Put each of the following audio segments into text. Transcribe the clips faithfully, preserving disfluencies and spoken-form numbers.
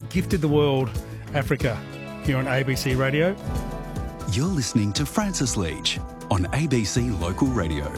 gifted the world Africa here on A B C Radio. You're listening to Francis Leach on A B C Local Radio.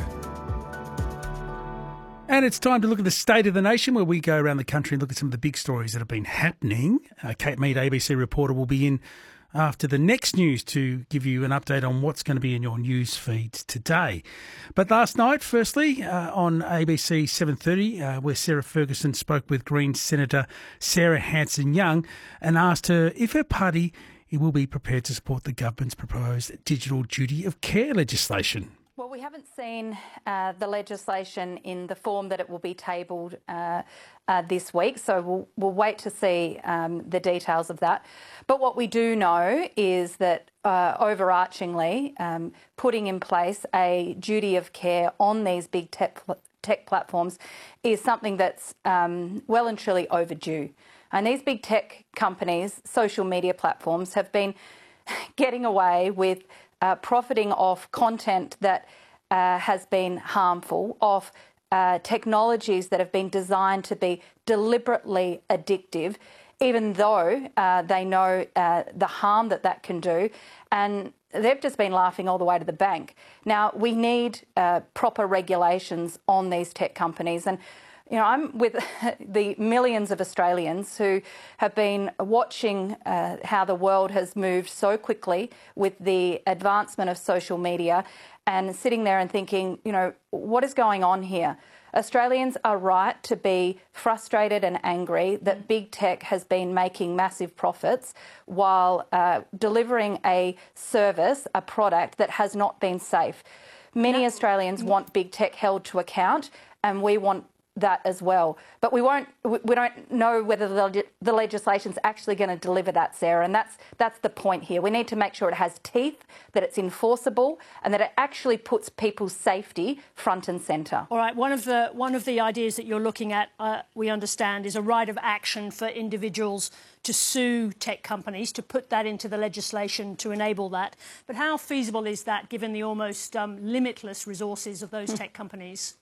And it's time to look at the state of the nation, where we go around the country and look at some of the big stories that have been happening. Uh, Kate Mead, A B C reporter, will be in after the next news to give you an update on what's going to be in your news feeds today. But last night, firstly, uh, on A B C seven thirty, uh, where Sarah Ferguson spoke with Greens Senator Sarah Hanson-Young and asked her if her party will be prepared to support the government's proposed digital duty of care legislation. Well, we haven't seen uh, the legislation in the form that it will be tabled uh, uh, this week, so we'll, we'll wait to see um, the details of that. But what we do know is that uh, overarchingly, um, putting in place a duty of care on these big tech, tech platforms is something that's um, well and truly overdue. And these big tech companies, social media platforms, have been getting away with Uh, profiting off content that uh, has been harmful, off uh, technologies that have been designed to be deliberately addictive, even though uh, they know uh, the harm that that can do. And they've just been laughing all the way to the bank. Now, we need uh, proper regulations on these tech companies. And you know, I'm with the millions of Australians who have been watching uh, how the world has moved so quickly with the advancement of social media and sitting there and thinking, you know, what is going on here? Australians are right to be frustrated and angry that big tech has been making massive profits while uh, delivering a service, a product that has not been safe. Many Australians want big tech held to account, and we want that as well, but we won't. We don't know whether the, the legislation's actually going to deliver that, Sarah, and that's that's the point here. We need to make sure it has teeth, that it's enforceable, and that it actually puts people's safety front and centre. All right. One of the one of the ideas that you're looking at, uh, we understand, is a right of action for individuals to sue tech companies, to put that into the legislation to enable that. But how feasible is that, given the almost um, limitless resources of those tech companies?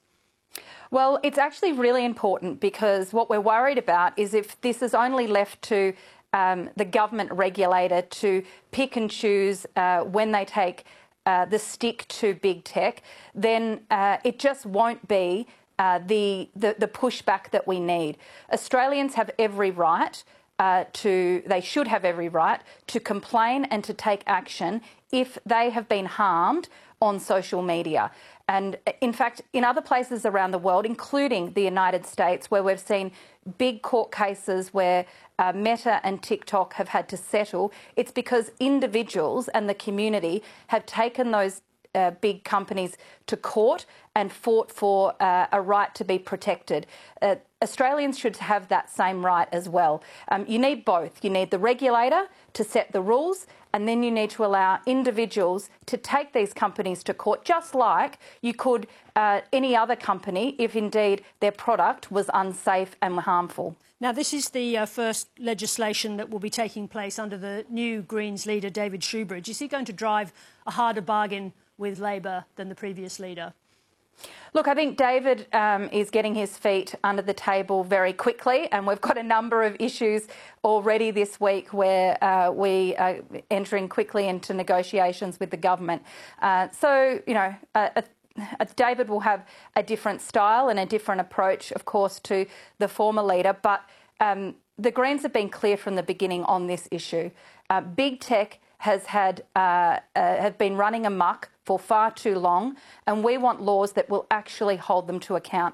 Well, it's actually really important, because what we're worried about is if this is only left to um, the government regulator to pick and choose uh, when they take uh, the stick to big tech, then uh, it just won't be uh, the, the, the pushback that we need. Australians have every right uh, to, they should have every right to complain and to take action if they have been harmed on social media. And in fact, in other places around the world, including the United States, where we've seen big court cases where uh, Meta and TikTok have had to settle, it's because individuals and the community have taken those uh, big companies to court and fought for uh, a right to be protected. Uh, Australians should have that same right as well. Um, you need both. You need the regulator to set the rules, and then you need to allow individuals to take these companies to court, just like you could uh, any other company if indeed their product was unsafe and harmful. Now, this is the uh, first legislation that will be taking place under the new Greens leader, David Shoebridge. Is he going to drive a harder bargain with Labor than the previous leader? Look, I think David um, is getting his feet under the table very quickly, and we've got a number of issues already this week where uh, we are entering quickly into negotiations with the government. Uh, so, you know, uh, uh, David will have a different style and a different approach, of course, to the former leader, but um, the Greens have been clear from the beginning on this issue. Uh, big tech has had uh, uh, have been running amok for far too long, and we want laws that will actually hold them to account.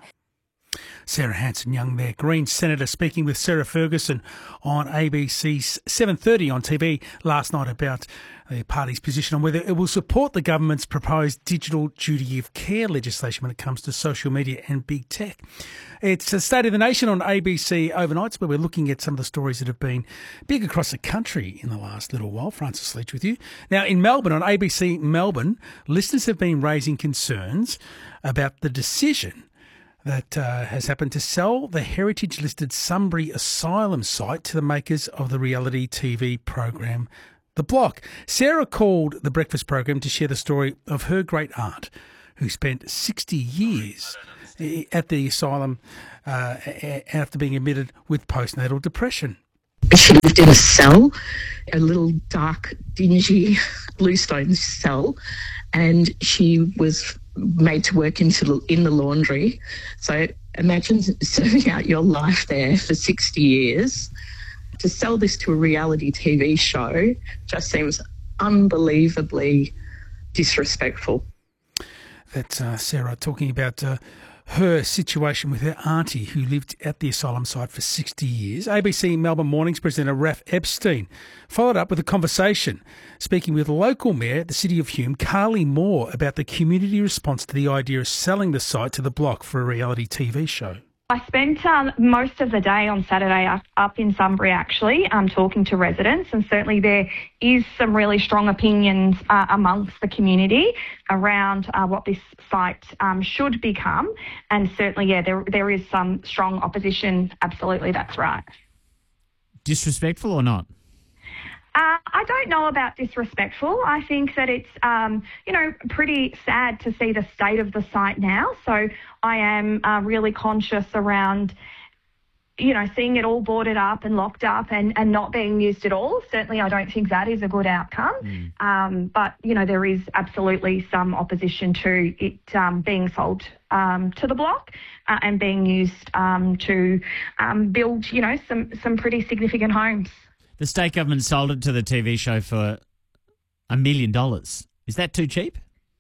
Sarah Hanson-Young there, Greens Senator, speaking with Sarah Ferguson on A B C seven thirty on T V last night about the party's position on whether it will support the government's proposed digital duty of care legislation when it comes to social media and big tech. It's a State of the Nation on A B C Overnights, where we're looking at some of the stories that have been big across the country in the last little while. Francis Leach with you. Now, in Melbourne, on A B C Melbourne, listeners have been raising concerns about the decision that uh, has happened to sell the heritage-listed Sunbury Asylum site to the makers of the reality T V program The Block. Sarah called the breakfast program to share the story of her great-aunt, who spent sixty years at the asylum uh, after being admitted with postnatal depression. She lived in a cell, a little dark, dingy bluestone cell, and she was made to work into in the laundry. So imagine serving out your life there for sixty years. To sell this to a reality T V show just seems unbelievably disrespectful. That's uh, Sarah talking about uh, her situation with her auntie who lived at the asylum site for sixty years. A B C Melbourne Mornings presenter Raph Epstein followed up with a conversation speaking with local mayor at the City of Hume, Carly Moore, about the community response to the idea of selling the site to the block for a reality T V show. I spent um, most of the day on Saturday up, up in Sunbury, actually, um, talking to residents, and certainly there is some really strong opinions uh, amongst the community around uh, what this site um, should become, and certainly, yeah, there there is some strong opposition. Absolutely, that's right. Disrespectful or not? Uh, I don't know about disrespectful. I think that it's, um, you know, pretty sad to see the state of the site now. So I am uh, really conscious around, you know, seeing it all boarded up and locked up and, and not being used at all. Certainly I don't think that is a good outcome. Mm. Um, but, you know, there is absolutely some opposition to it um, being sold um, to the block uh, and being used um, to um, build, you know, some, some pretty significant homes. The state government sold it to the T V show for a million dollars. Is that too cheap?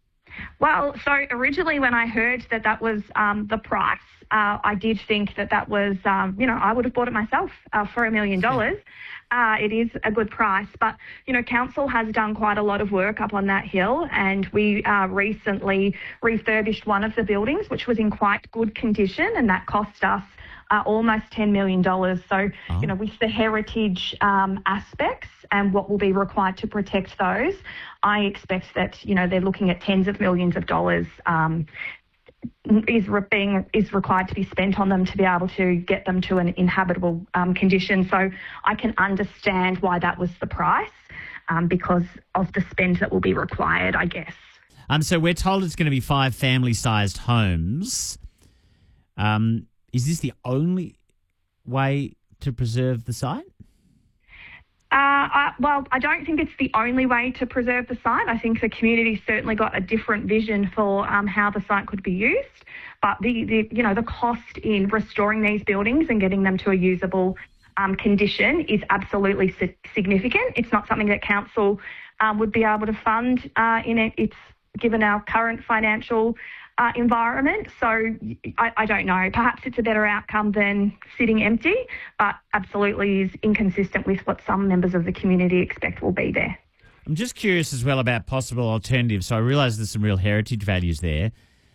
Well, so originally when I heard that that was um, the price, uh, I did think that that was, um, you know, I would have bought it myself uh, for a million dollars. Uh, it is a good price, but, you know, council has done quite a lot of work up on that hill, and we uh, recently refurbished one of the buildings, which was in quite good condition, and that cost us Uh, almost ten million dollars. So, oh. you know, with the heritage um, aspects and what will be required to protect those, I expect that, you know, they're looking at tens of millions of dollars um, is re- being is required to be spent on them to be able to get them to an inhabitable um, condition. So I can understand why that was the price um, because of the spend that will be required, I guess. Um, so we're told it's going to be five family-sized homes. Um. Is this the only way to preserve the site? Uh, I, well, I don't think it's the only way to preserve the site. I think the community certainly got a different vision for um, how the site could be used. But the, the, you know, the cost in restoring these buildings and getting them to a usable um, condition is absolutely si- significant. It's not something that council um, would be able to fund uh, in it. It's given our current financial Uh, environment. So I, I don't know. Perhaps it's a better outcome than sitting empty, but absolutely is inconsistent with what some members of the community expect will be there. I'm just curious as well about possible alternatives. So I realise there's some real heritage values there,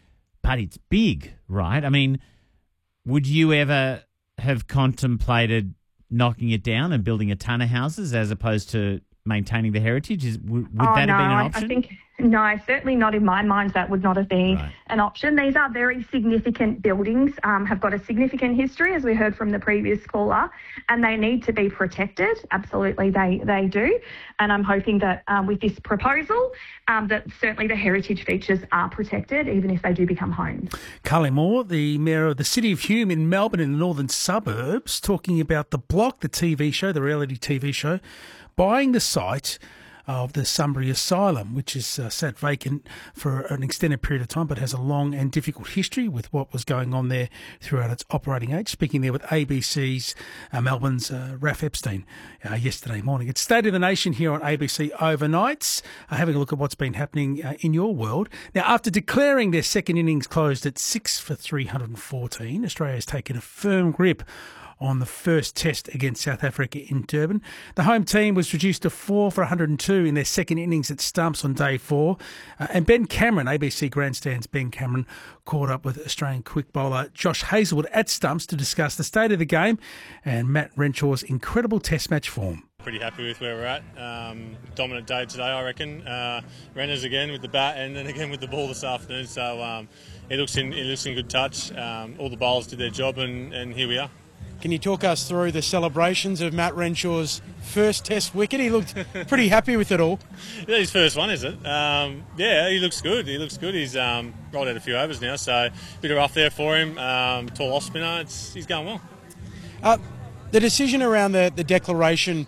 but it's big, right? I mean, would you ever have contemplated knocking it down and building a ton of houses as opposed to maintaining the heritage? Is, would would oh, that no, have been an I, option? I think, no, certainly not in my mind. That would not have been right. an option. These are very significant buildings, um, have got a significant history, as we heard from the previous caller, and they need to be protected. Absolutely, they, they do. And I'm hoping that um, with this proposal, um, that certainly the heritage features are protected, even if they do become homes. Carly Moore, the Mayor of the City of Hume in Melbourne in the northern suburbs, talking about The Block, the T V show, the reality T V show, buying the site of the Sunbury Asylum, which has uh, sat vacant for an extended period of time but has a long and difficult history with what was going on there throughout its operating age. Speaking there with A B C's uh, Melbourne's uh, Raph Epstein uh, yesterday morning. It's State of the Nation here on A B C Overnights, uh, having a look at what's been happening uh, in your world. Now, after declaring their second innings closed at six for three hundred fourteen, Australia has taken a firm grip on the first test against South Africa in Durban. The home team was reduced to four for one hundred two in their second innings at stumps on day four. Uh, and Ben Cameron, A B C Grandstand's Ben Cameron, caught up with Australian quick bowler Josh Hazlewood at stumps to discuss the state of the game and Matt Renshaw's incredible test match form. Pretty happy with where we're at. Um, dominant day today, I reckon. Uh, Renners again with the bat and then again with the ball this afternoon. So um, it looks in it looks in good touch. Um, all the bowlers did their job and, and here we are. Can you talk us through the celebrations of Matt Renshaw's first test wicket? He looked pretty happy with it all. Yeah, his first one, is it? Um, yeah, he looks good. He looks good. He's um, rolled out a few overs now, so a bit of rough there for him. Um, tall off spinner. It's, he's going well. Uh, The decision around the, the declaration